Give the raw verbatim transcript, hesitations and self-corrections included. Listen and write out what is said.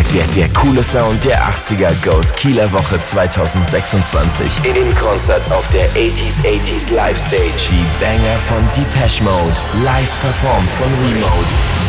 Der, der coole Sound der achtziger goes Kieler Woche zweitausendsechsundzwanzig. In Konzert auf der achtziger achtziger Live Stage. Die Banger von Depeche Mode, live performt von Remote.